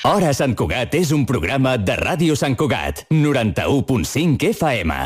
Hora Sant Cugat és un programa de Ràdio Sant Cugat, 91.5 FM.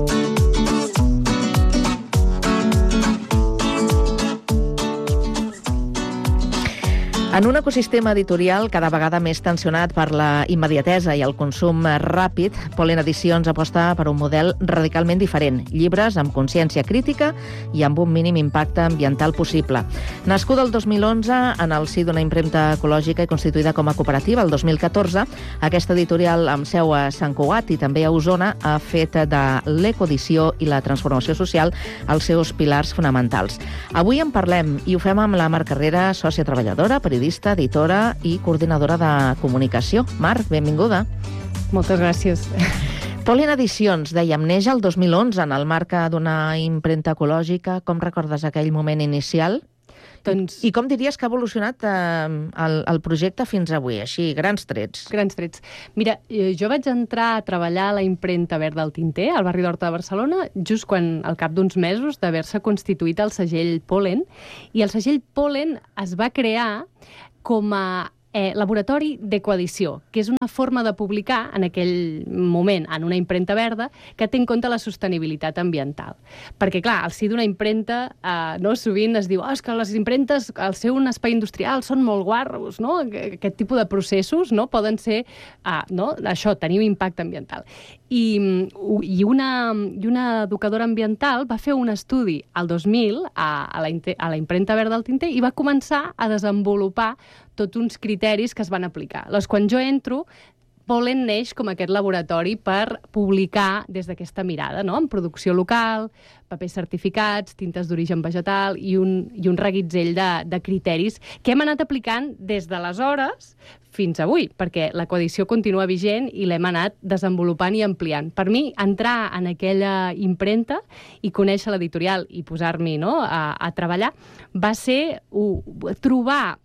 En un ecosistema editorial cada vegada més tensionat per la immediatesa i el consum ràpid, Pollen Edicions aposta per un model radicalment diferent. Llibres amb consciència crítica i amb un mínim impacte ambiental possible. Nascuda el 2011 en el si d'una impremta ecològica i constituïda com a cooperativa el 2014, aquesta editorial amb seu a Sant Cugat i també a Osona ha fet de l'ecoedició i la transformació social els seus pilars fonamentals. Avui en parlem i ho fem amb la Mar Carrera, sòcia treballadora, periodista, editora i coordinadora de comunicació. Mar, benvinguda. Moltes gràcies. Pollen Edicions, dèiem, neix el 2011 en el marc d'una impremta ecològica. Com recordes aquell moment inicial? I com diries que ha evolucionat el projecte fins avui? Així, grans trets. Grans trets. Mira, jo vaig entrar a treballar a la impremta Verda al Tinter, al barri d'Horta de Barcelona, just al cap d'uns mesos d'haver-se constituït el segell Pollen, i el segell Pollen es va crear com a laboratori d'ecoedició, que és una forma de publicar en aquell moment en una impremta verda que té en compte la sostenibilitat ambiental. Perquè, clar, al si d'una impremta sovint es diu és que les impremtes, al ser un espai industrial, són molt guarros, no? Aquest tipus de processos poden ser, això, tenir un impacte ambiental. I una educadora ambiental va fer un estudi al 2000 a la impremta Verda al Tinter i va començar a desenvolupar tots uns criteris que es van aplicar. Quan jo entro, Pollen neix com aquest laboratori per publicar des d'aquesta mirada, en producció local, papers certificats, tintes d'origen vegetal i un reguitzell de criteris que hem anat aplicant des d'aleshores fins avui, perquè l'ecoedició continua vigent i l'hem anat desenvolupant i ampliant. Per mi, entrar en aquella impremta i conèixer l'editorial i posar-m'hi a treballar va ser trobar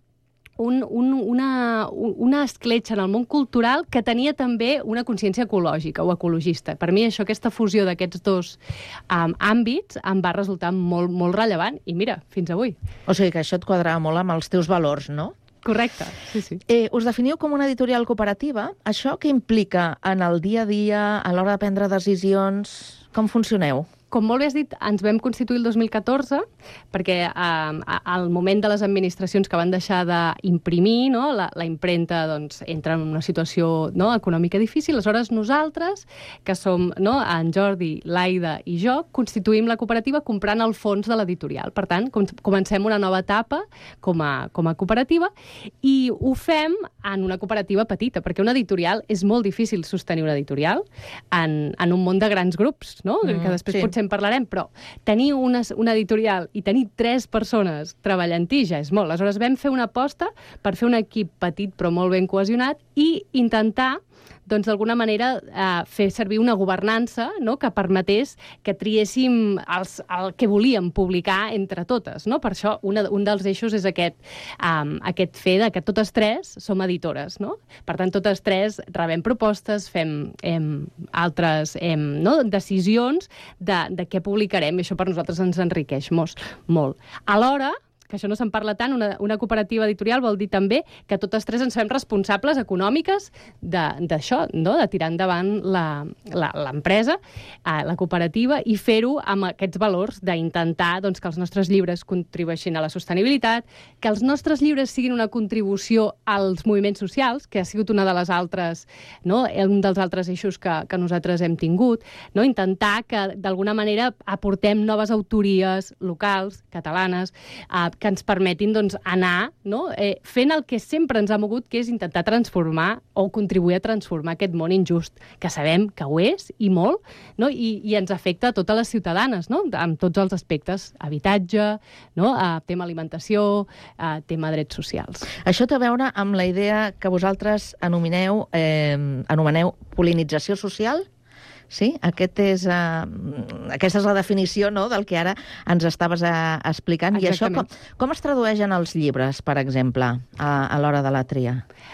una escletxa en el món cultural que tenia també una consciència ecològica o ecologista. Per mi aquesta fusió d'aquests dos àmbits em va resultar molt, molt rellevant i mira, fins avui. O sigui que això et quadrava molt amb els teus valors, no? Correcte, sí. Us definiu com una editorial cooperativa. Això què implica en el dia a dia, a l'hora de prendre decisions? Com funcioneu? Com molt bé has dit, ens vam constituir el 2014 perquè al moment de les administracions que van deixar d'imprimir, la impremta entra en una situació econòmica difícil. Aleshores, nosaltres, que som en Jordi, l'Aida i jo, constituïm la cooperativa comprant el fons de l'editorial. Per tant, comencem una nova etapa com a cooperativa i ho fem en una cooperativa petita, perquè una editorial és molt difícil sostenir una editorial en un món de grans grups, que després potser en parlarem, però tenir una editorial i tenir 3 persones treballant-hi ja és molt. Aleshores vam fer una aposta per fer un equip petit però molt ben cohesionat i intentar d'alguna manera fer servir una governança que permetés que triéssim el que volíem publicar entre totes. Per això un dels eixos és aquest fet que totes 3 som editores. Per tant, totes 3 rebem propostes, fem altres decisions de què publicarem i això per nosaltres ens enriqueix molt. Alhora, que això no se'n parla tant, una cooperativa editorial vol dir també que totes 3 ens fem responsables econòmiques d'això, de tirar endavant l'empresa, la cooperativa, i fer-ho amb aquests valors d'intentar que els nostres llibres contribueixin a la sostenibilitat, que els nostres llibres siguin una contribució als moviments socials, que ha sigut un dels altres eixos que nosaltres hem tingut, intentar que d'alguna manera aportem noves autories locals, catalanes, que ens permetin anar fent el que sempre ens ha mogut, que és intentar transformar o contribuir a transformar aquest món injust, que sabem que ho és i molt, i ens afecta a totes les ciutadanes, amb tots els aspectes, habitatge, tema alimentació, tema drets socials. Això té a veure amb la idea que vosaltres anomeneu pol·linització social? Sí? Aquesta és la definició del que ara ens estaves explicant. Exactament. I això com es tradueix en els llibres, per exemple, a l'hora de la tria?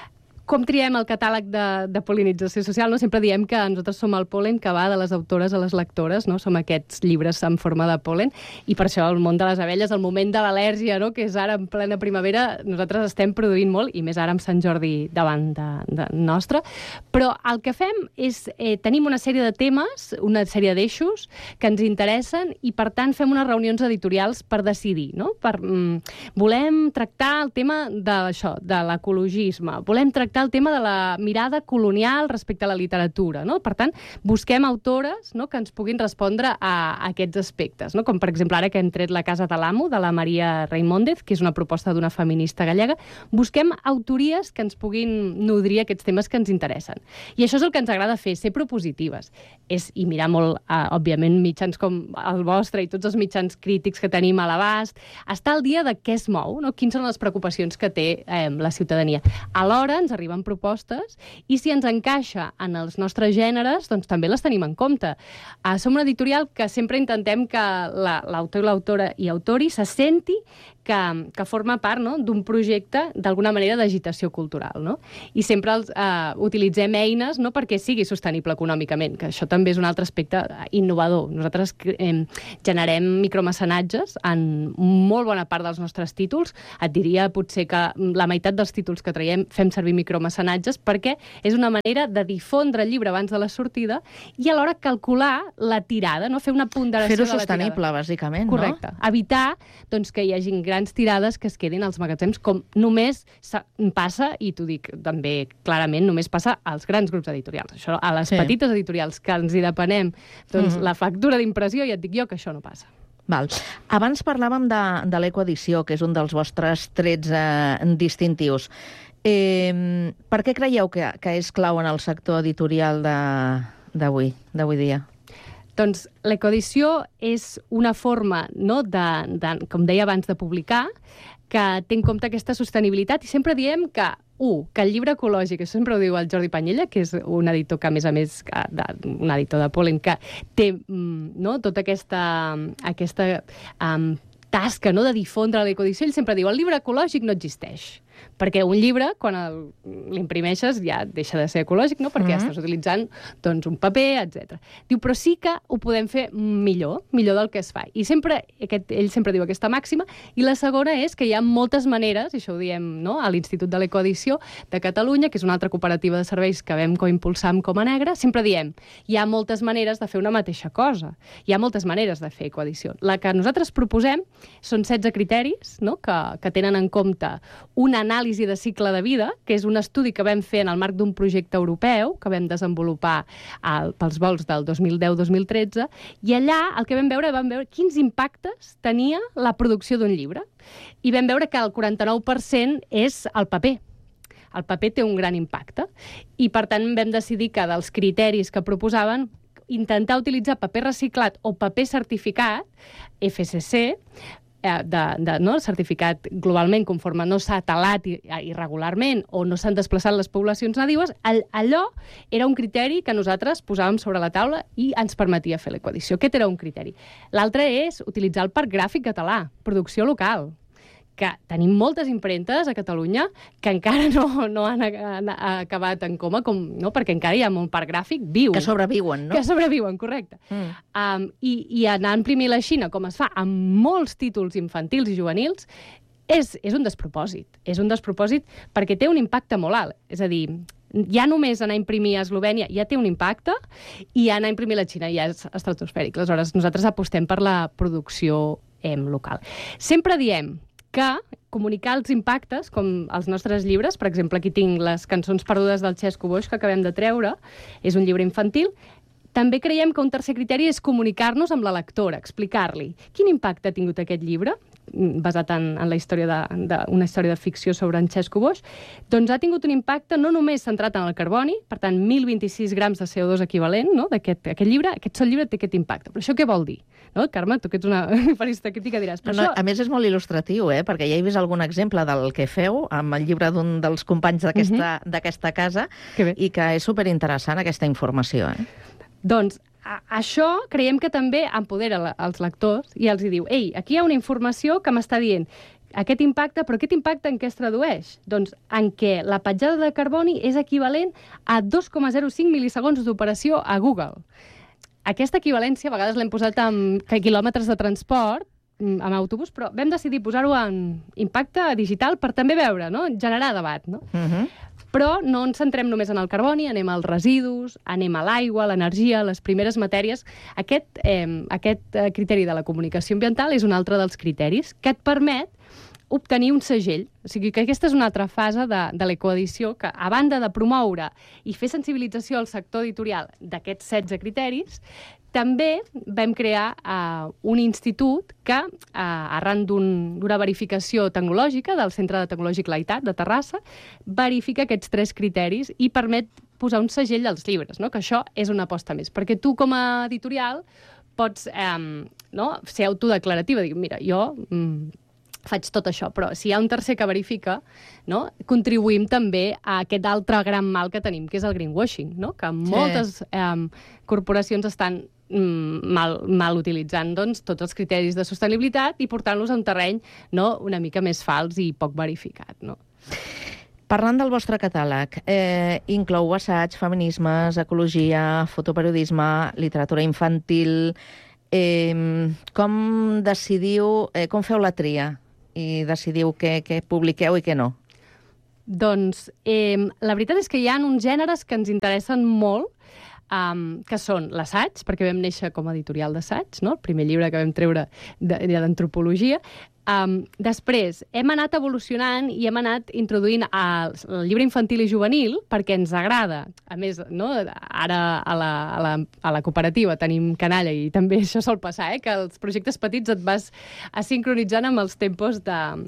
Com triem el catàleg de pol·linització social? No? Sempre diem que nosaltres som el pol·len que va de les autores a les lectores, no? Som aquests llibres en forma de pol·len, i per això el món de les abelles, el moment de l'al·lèrgia, no? Que és ara en plena primavera, nosaltres estem produint molt, i més ara amb Sant Jordi davant de nostre. Però el que fem és, tenim una sèrie de temes, una sèrie d'eixos que ens interessen, i per tant fem unes reunions editorials per decidir, no? Volem tractar el tema d'això, de l'ecologisme, volem tractar el tema de la mirada colonial respecte a la literatura, no? Per tant, busquem autores, no?, que ens puguin respondre a aquests aspectes, no? Com, per exemple, ara que hem tret La casa de l'amo, de la Maria Reimóndez, que és una proposta d'una feminista gallega, busquem autories que ens puguin nodrir aquests temes que ens interessen. I això és el que ens agrada fer, ser propositives. I mirar molt, òbviament, mitjans com el vostre i tots els mitjans crítics que tenim a l'abast, estar al dia de què es mou, no? Quines són les preocupacions que té la ciutadania. Alhora ens arriben propostes, i si ens encaixa en els nostres gèneres, doncs també les tenim en compte. Som una editorial que sempre intentem que l'autor, l'autora i autori se senti que forma part, no?, d'un projecte, d'alguna manera, d'agitació cultural, no? I sempre utilitzem eines, no?, perquè sigui sostenible econòmicament, que això també és un altre aspecte innovador. Nosaltres generem micromecenatges en molt bona part dels nostres títols. Et diria potser que la meitat dels títols que traiem fem servir micromecenatges, perquè és una manera de difondre el llibre abans de la sortida i alhora calcular la tirada, no?, fer una ponderació de la tirada. Fer-ho sostenible, bàsicament, correcte. No? Evitar, doncs, que hi hagi grans tirades que es quedin als magatzems, com només passa, i t'ho dic també clarament, només passa als grans grups editorials. Això, a les petites editorials que ens hi depenem, doncs la factura d'impressió, ja et dic jo que això no passa. Val. Abans parlàvem de l'ecoedició, que és un dels vostres trets distintius. Per què creieu que és clau en el sector editorial d'avui dia? Doncs l'ecoedició és una forma, no, com deia abans, de publicar, que té en compte aquesta sostenibilitat, i sempre diem que el llibre ecològic, això sempre ho diu el Jordi Panyella, que és un editor que, a més, un editor de Pol·len, que té, no, tota aquesta tasca, no, de difondre l'ecoedició. Ell sempre diu, el llibre ecològic no existeix. Perquè un llibre, quan l'imprimeixes, ja deixa de ser ecològic, no? Perquè estàs utilitzant, doncs, un paper, etc. Diu, però sí que ho podem fer millor del que es fa. I ell sempre diu aquesta màxima. I la segona és que hi ha moltes maneres, i això ho diem, no?, a l'Institut de l'Ecoedició de Catalunya, que és una altra cooperativa de serveis que vam coimpulsar amb Coma Negra, sempre diem, hi ha moltes maneres de fer una mateixa cosa. Hi ha moltes maneres de fer ecoedició. La que nosaltres proposem són 16 criteris, no?, que tenen en compte una anàlisi de cicle de vida, que és un estudi que vam fer en el marc d'un projecte europeu que vam desenvolupar pels vols del 2010-2013, i allà el que vam veure quins impactes tenia la producció d'un llibre. I vam veure que el 49% és el paper. El paper té un gran impacte. I, per tant, vam decidir que dels criteris que proposaven, intentar utilitzar paper reciclat o paper certificat, FSC, no, certificat globalment conforme no s'ha talat irregularment o no s'han desplaçat les poblacions nadiues, allò era un criteri que nosaltres posàvem sobre la taula i ens permetia fer l'ecoedició. Aquest era un criteri. L'altre és utilitzar el parc gràfic català, producció local, que tenim moltes impremtes a Catalunya que encara no han acabat en coma, no? Perquè encara hi ha molt parc gràfic viu. Que sobreviuen, no? Que sobreviuen, correcte. I anar a imprimir la Xina, com es fa amb molts títols infantils i juvenils, és un despropòsit. És un despropòsit perquè té un impacte molt alt. És a dir, ja només anar a imprimir a Eslovènia ja té un impacte, i anar a imprimir a la Xina ja és estratosfèric. Aleshores, nosaltres apostem per la producció local. Sempre diem que comunicar els impactes, com els nostres llibres, per exemple, aquí tinc les cançons perdudes del Xesco Boix que acabem de treure, és un llibre infantil. També creiem que un tercer criteri és comunicar-nos amb la lectora, explicar-li quin impacte ha tingut aquest llibre, basat en la història una història de ficció sobre en Xesco Boix. Doncs ha tingut un impacte no només centrat en el carboni, per tant, 1.026 grams de CO2 equivalent, no?, d'aquest llibre. Aquest sol llibre té aquest impacte. Però això què vol dir? No? Carme, tu que ets una periodista crítica diràs... A més, és molt il·lustratiu, perquè ja he vist algun exemple del que feu amb el llibre d'un dels companys d'aquesta casa, i que és superinteressant aquesta informació. Doncs això creiem que també empodera els lectors i els diu, ei, aquí hi ha una informació que m'està dient aquest impacte, però aquest impacte en què es tradueix? Doncs en què la petjada de carboni és equivalent a 2,05 milisegons d'operació a Google. Aquesta equivalència, a vegades l'hem posat en quilòmetres de transport, amb autobús, però vam decidir posar-ho en impacte digital per també veure, no? Generar debat, no? Però no ens centrem només en el carboni, anem als residus, anem a l'aigua, l'energia, les primeres matèries. Aquest criteri de la comunicació ambiental és un altre dels criteris que et permet obtenir un segell. O sigui que aquesta és una altra fase de l'ecoedició que, a banda de promoure i fer sensibilització al sector editorial d'aquests 16 criteris, també vam crear un institut que, arran d'una verificació tecnològica del Centre de Tecnològic Laitat de Terrassa, verifica aquests 3 criteris i permet posar un segell als llibres, no? Que això és una aposta més. Perquè tu, com a editorial, pots ser autodeclarativa. Dir, mira, jo faig tot això, però si hi ha un tercer que verifica, no, contribuïm també a aquest altre gran mal que tenim, que és el greenwashing, no? Que moltes corporacions estan mal utilitzant tots els criteris de sostenibilitat i portant-los a un terreny una mica més fals i poc verificat. No? Parlant del vostre catàleg, inclou assaig, feminismes, ecologia, fotoperiodisme, literatura infantil. Com decidiu, com feu la tria i decidiu què publiqueu i què no? Doncs la veritat és que hi ha uns gèneres que ens interessen molt, que són l'assaig, perquè vam néixer com a editorial d'assaig, no? El primer llibre que vam treure d'antropologia. Després hem anat evolucionant i hem anat introduint el llibre infantil i juvenil perquè ens agrada. A més, no? Ara a la cooperativa tenim canalla i també això sol passar, que els projectes petits et vas sincronitzant amb els tempos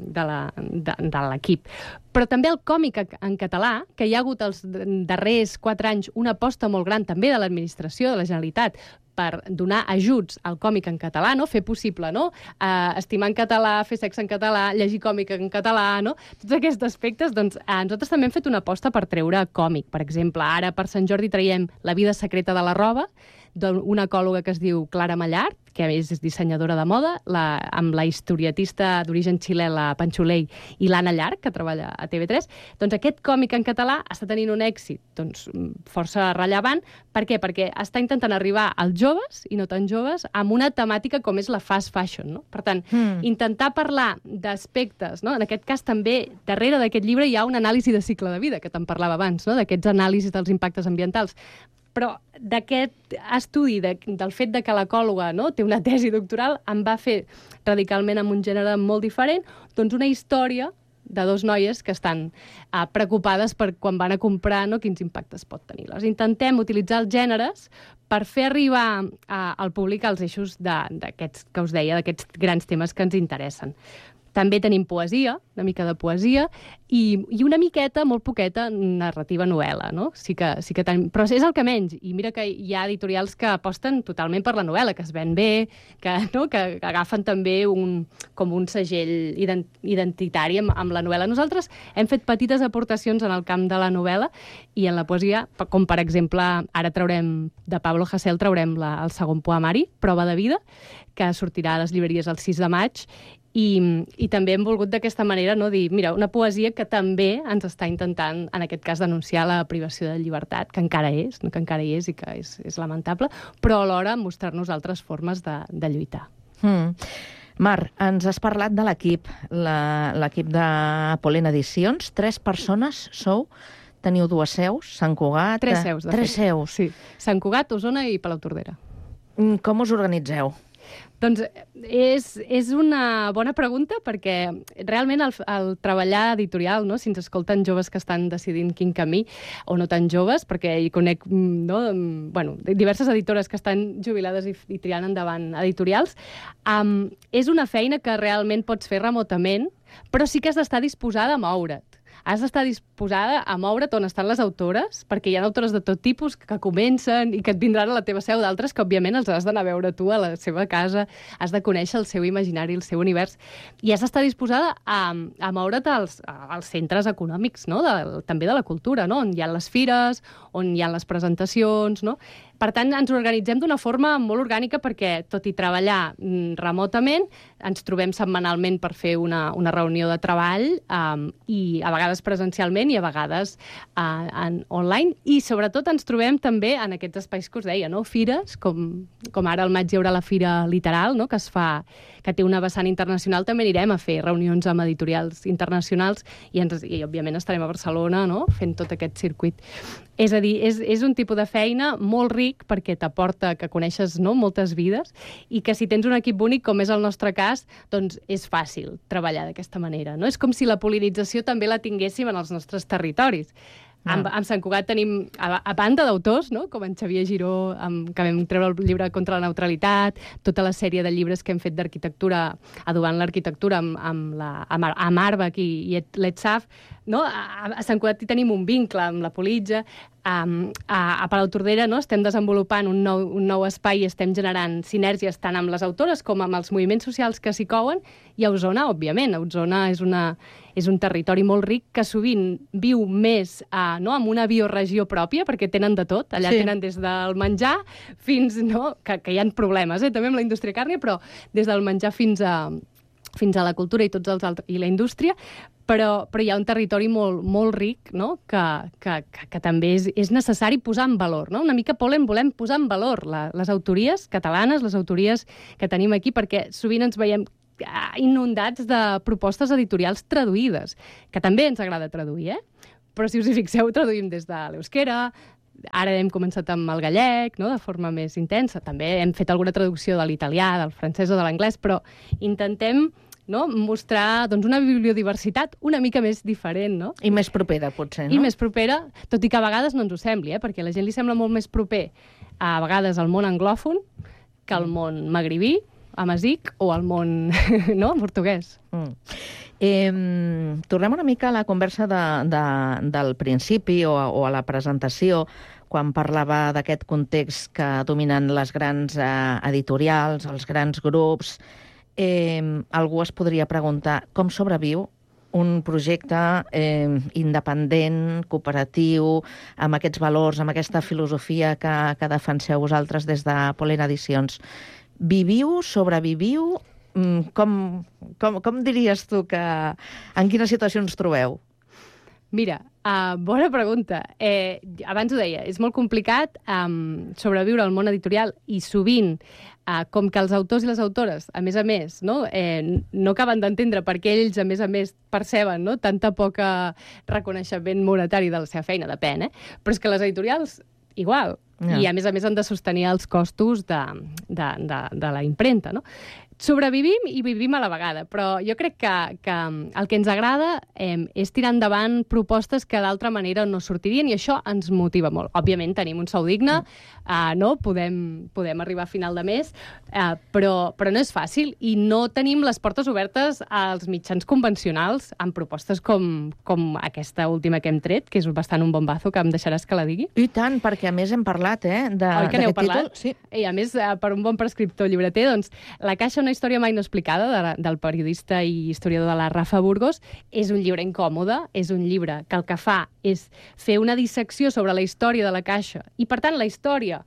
de l'equip. Però també el còmic en català, que hi ha hagut els darrers 4 anys una aposta molt gran també de l'administració de la Generalitat per donar ajuts al còmic en català, no? Fer possible, no? Estimar en català, fer sexe en català, llegir còmic en català, no? Tots aquests aspectes, doncs, nosaltres també hem fet una aposta per treure còmic. Per exemple, ara per Sant Jordi traiem La vida secreta de la roba, d'una ecòloga que es diu Clara Mallart, que és dissenyadora de moda, amb la historietista d'origen xilè, la Panxolei, i l'Anna Llarch, que treballa a TV3. Doncs aquest còmic en català està tenint un èxit força rellevant. Per què? Perquè està intentant arribar als joves, i no tan joves, amb una temàtica com és la fast fashion. No? Per tant, intentar parlar d'aspectes, no? En aquest cas també, darrere d'aquest llibre hi ha una anàlisi de cicle de vida, que te'n parlava abans, no? D'aquests anàlisis dels impactes ambientals. Però d'aquest estudi, del fet que l'ecòloga té una tesi doctoral, em va fer radicalment amb un gènere molt diferent, doncs una història de 2 noies que estan preocupades per quan van a comprar quins impactes pot tenir. Intentem utilitzar els gèneres per fer arribar al públic als eixos d'aquests que us deia, d'aquests grans temes que ens interessen. També tenim poesia, una mica de poesia, i una miqueta, molt poqueta, narrativa novel·la, no? Sí que tenim, però és el que menys. I mira que hi ha editorials que aposten totalment per la novel·la, que es ven bé, que agafen també com un segell identitari amb la novel·la. Nosaltres hem fet petites aportacions en el camp de la novel·la i en la poesia, com per exemple, ara de Pablo Hasél traurem el segon poemari, Prova de vida, que sortirà a les llibreries el 6 de maig, i també hem volgut d'aquesta manera dir, mira, una poesia que també ens està intentant, en aquest cas, denunciar la privació de llibertat, que encara és, i que és lamentable, però alhora mostrar-nos altres formes de lluitar. Mar, ens has parlat de l'equip de Pollen Edicions. 3 persones sou, teniu 2 seus, Sant Cugat... 3 seus, de fet. 3 seus. Sí, Sant Cugat, Osona i Palautordera. Com us organitzeu? Doncs és una bona pregunta perquè realment el treballar editorial, si ens escolten joves que estan decidint quin camí, o no tan joves, perquè hi conec diverses editores que estan jubilades i triant endavant editorials, és una feina que realment pots fer remotament, però sí que has d'estar disposada a moure't. Has d'estar disposada a moure't on estan les autores, perquè hi ha autores de tot tipus que comencen i que et vindran a la teva seu, d'altres que, òbviament, els has d'anar a veure tu a la seva casa, has de conèixer el seu imaginari, el seu univers, i has d'estar disposada a moure't als centres econòmics, també de la cultura, on hi ha les fires, on hi ha les presentacions, Per tant, ens organitzem d'una forma molt orgànica perquè, tot i treballar remotament, ens trobem setmanalment per fer una reunió de treball i a vegades presencialment i a vegades online. I sobretot ens trobem també en aquests espais que us deia, no? Fires, com ara al maig hi haurà la Fira Literal, no? que té una vessant internacional, també anirem a fer reunions amb editorials internacionals i òbviament estarem a Barcelona, no? Fent tot aquest circuit. És a dir, és un tipus de feina molt ric perquè t'aporta que coneixes, no, moltes vides i que si tens un equip únic, com és el nostre cas, doncs és fàcil treballar d'aquesta manera. No? És com si la polinització també la tinguéssim en els nostres territoris. Amb Sant Cugat tenim, a banda d'autors, no? Com en Xavier Giró, que vam treure el llibre Contra la neutralitat, tota la sèrie de llibres que hem fet d'arquitectura, adobant l'arquitectura amb Arbach i l'Etzaf, no? A Sant Cugat hi tenim un vincle amb la Politja. A Palautordera, no? Estem desenvolupant un nou espai i estem generant sinergies tant amb les autores com amb els moviments socials que s'hi couen, i a Osona, òbviament. Osona és un territori molt ric que sovint viu més amb una bioregió pròpia, perquè tenen de tot. Allà tenen des del menjar fins... No? Que hi ha problemes, també amb la indústria càrnia, però des del menjar fins a la cultura i tots els altres, i la indústria, però hi ha un territori molt, molt ric, no? que també és necessari posar en valor. No? Una mica, volem posar en valor les autories catalanes, les autories que tenim aquí, perquè sovint ens veiem inundats de propostes editorials traduïdes, que també ens agrada traduir, però si us hi fixeu, traduïm des de l'euskera, ara hem començat amb el gallec, no? De forma més intensa. També hem fet alguna traducció de l'italià, del francès o de l'anglès, però intentem, no, mostrar una bibliodiversitat una mica més diferent, no? I més propera, potser, no? I més propera, tot i que a vegades no ens ho sembli, perquè a la gent li sembla molt més proper a vegades al món anglòfon que al món magribí, amazic, o al món portuguès. Tornem una mica a la conversa del principi o a la presentació, quan parlava d'aquest context que dominen les grans editorials, els grans grups. Algú es podria preguntar com sobreviu un projecte independent, cooperatiu, amb aquests valors, amb aquesta filosofia que defenseu vosaltres des de Pollen Edicions. Viviu, sobreviviu? Com diries tu que... En quina situació ens trobeu? Mira, bona pregunta. Abans ho deia, és molt complicat sobreviure al món editorial i sovint, com que els autors i les autores, a més, no acaben d'entendre per què ells, a més, perceben, no, tanta poca reconeixement monetari de la seva feina, depèn, però és que les editorials, igual, i a més han de sostenir els costos de la impremta, no? Sobrevivim i vivim a la vegada, però jo crec que el que ens agrada és tirar endavant propostes que d'altra manera no sortirien, i això ens motiva molt. Òbviament tenim un sou digne, no? Podem arribar a final de mes, però no és fàcil, i no tenim les portes obertes als mitjans convencionals amb propostes com aquesta última que hem tret, que és bastant un bombazo, que em deixaràs que la digui. I tant, perquè a més hem parlat, Oi que n'heu parlat? Sí. I a més, per un bon prescriptor llibreter, doncs, La caixa, una història mai no explicada, del periodista i historiador de la Rafa Burgos, és un llibre incòmode, és un llibre que el que fa és fer una dissecció sobre la història de la caixa, i per tant la història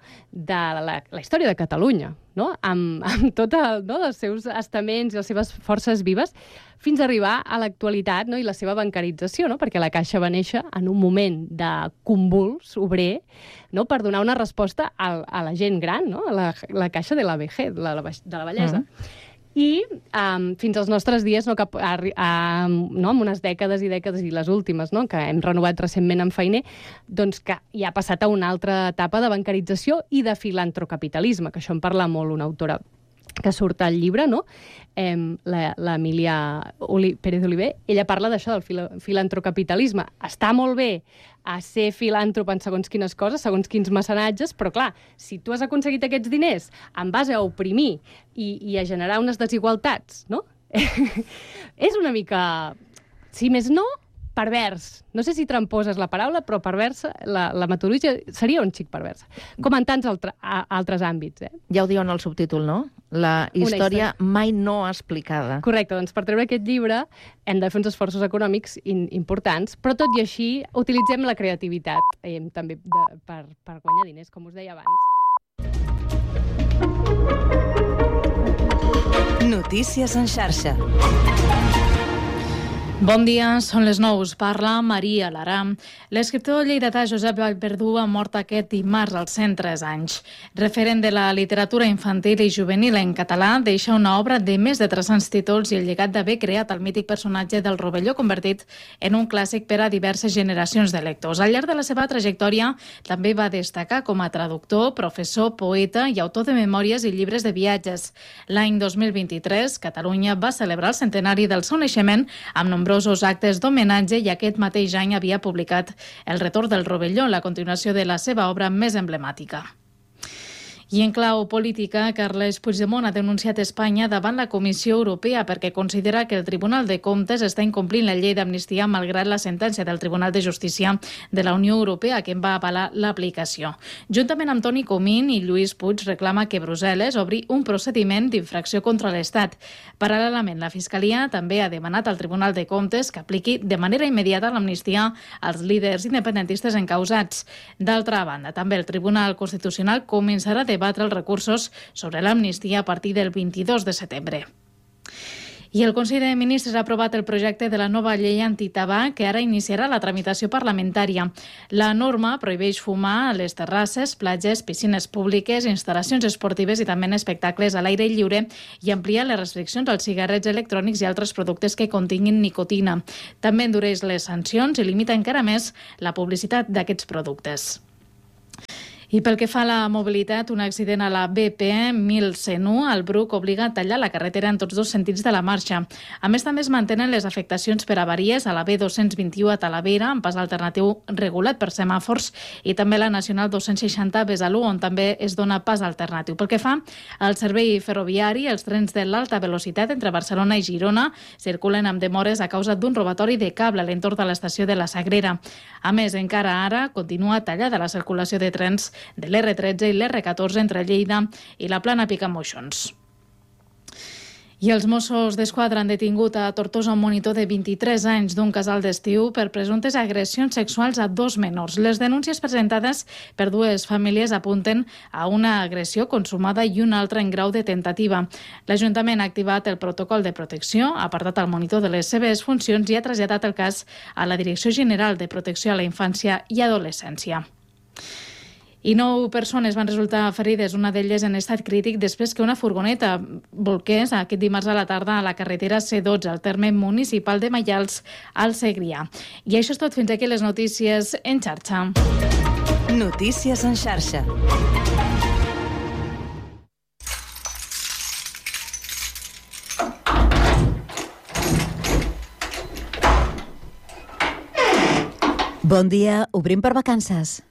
de Catalunya, no? Amb tots els seus estaments i les seves forces vives, fins a arribar a l'actualitat, no? I la seva bancarització, no? Perquè la Caixa va néixer en un moment de convuls obrer, no? Per donar una resposta a la gent gran, no? La Caixa de la vejez, de la vellesa. I fins als nostres dies, amb unes dècades i dècades, i les últimes, no? Que hem renovat recentment amb Fainé, doncs que ja ha passat a una altra etapa de bancarització i de filantrocapitalisme, que això en parla molt una autora que surt al llibre, no? L'Emília Pérez Oliver, ella parla d'això, del filantrocapitalisme. Està molt bé a ser filàntrop en segons quines coses, segons quins mecenatges, però clar, si tu has aconseguit aquests diners en base a oprimir i a generar unes desigualtats, no? És una mica, si més no, pervers. No sé si tramposa és la paraula, però perversa, la metodologia seria un xic perversa. Com en tants altres àmbits. Ja ho diu en el subtítol, no? La història mai no explicada. Correcte, doncs per treure aquest llibre hem de fer uns esforços econòmics importants, però tot i així utilitzem la creativitat també per guanyar diners, com us deia abans. Notícies en xarxa. Bon dia, són les 9. Us parla Maria Lara. L'escriptor lleidatà Josep Vallverdú ha mort aquest dimarts als 103 anys. Referent de la literatura infantil i juvenil en català, deixa una obra de més de 300 títols i el llegat d'haver creat el mític personatge del Rovelló, convertit en un clàssic per a diverses generacions de lectors. Al llarg de la seva trajectòria també va destacar com a traductor, professor, poeta i autor de memòries i llibres de viatges. L'any 2023, Catalunya va celebrar el centenari del seu naixement amb nombrosos actes d'homenatge i aquest mateix any havia publicat El retorn del Rovelló, la continuació de la seva obra més emblemàtica. I en clau política, Carles Puigdemont ha denunciat Espanya davant la Comissió Europea perquè considera que el Tribunal de Comptes està incomplint la llei d'amnistia malgrat la sentència del Tribunal de Justícia de la Unió Europea que en va avalar l'aplicació. Juntament amb Toni Comín i Lluís Puig reclama que Brussel·les obri un procediment d'infracció contra l'Estat. Paral·lelament, la Fiscalia també ha demanat al Tribunal de Comptes que apliqui de manera immediata l'amnistia als líders independentistes encausats. D'altra banda, també el Tribunal Constitucional començarà a debatre els recursos sobre l'amnistia a partir del 22 de setembre. I el Consell de Ministres ha aprovat el projecte de la nova llei antitabac que ara iniciarà la tramitació parlamentària. La norma prohibeix fumar a les terrasses, platges, piscines públiques, instal·lacions esportives i també en espectacles a l'aire lliure i amplia les restriccions als cigarrets electrònics i altres productes que continguin nicotina. També endureix les sancions i limita encara més la publicitat d'aquests productes. I pel que fa a la mobilitat, un accident a la BP 1101 al Bruc obliga a tallar la carretera en tots dos sentits de la marxa. A més, també es mantenen les afectacions per avaries a la B221 a Talavera, amb pas alternatiu regulat per semàfors, i també la Nacional 260 a Besalú, on també es dona pas alternatiu. Pel que fa al servei ferroviari, els trens de l'alta velocitat entre Barcelona i Girona circulen amb demores a causa d'un robatori de cable a l'entorn de l'estació de la Sagrera. A més, encara ara continua tallada la circulació de trens de l'R13 i l'R14 entre Lleida i la Plana Picamoixons. I els Mossos d'Esquadra han detingut a Tortosa un monitor de 23 anys d'un casal d'estiu per presumptes agressions sexuals a 2 menors. Les denúncies presentades per dues famílies apunten a una agressió consumada i una altra en grau de tentativa. L'Ajuntament ha activat el protocol de protecció, ha apartat el monitor de les seves funcions i ha traslladat el cas a la Direcció General de Protecció a la Infància i Adolescència. I 9 persones van resultar ferides, una d'elles en estat crític, després que una furgoneta bolqués aquest dimarts a la tarda a la carretera C12, al terme municipal de Maials, al Segrià. I això és tot, fins aquí les notícies en xarxa. Notícies en xarxa. Bon dia, obrim per vacances.